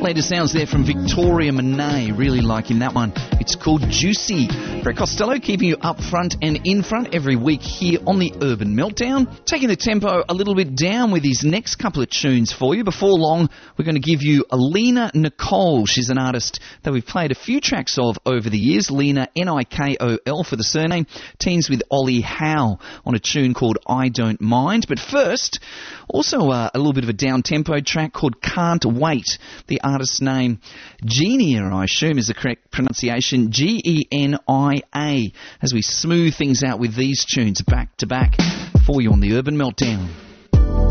Splendid sounds there from Victoria Monet. Really liking that one. It's called Juicy. Brett Costello keeping you up front and in front every week here on the Urban Meltdown. Taking the tempo a little bit down with his next couple of tunes for you. Before long, we're going to give you Lena Nicole. She's an artist that we've played a few tracks of over the years. Lena, Nikol for the surname. Teams with Ollie Howe on a tune called I Don't Mind. But first, also a little bit of a down-tempo track called Can't Wait. The artist's name, Genia, I assume is the correct pronunciation, Genia, as we smooth things out with these tunes back to back for you on the Urban Meltdown.